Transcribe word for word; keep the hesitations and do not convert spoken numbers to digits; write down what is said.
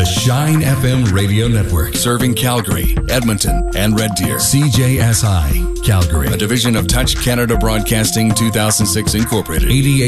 The Shine F M Radio Network. Serving Calgary, Edmonton, and Red Deer. C J S I, Calgary. A division of Touch Canada Broadcasting two thousand six Incorporated. eighty-eight